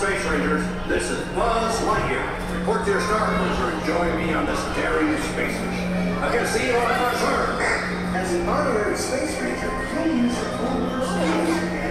Space Rangers. This is Buzz Lightyear. Report to your star cruiser and join me on this daring space mission. I can see you on our shore. As an honorary space ranger, you'll use your own personality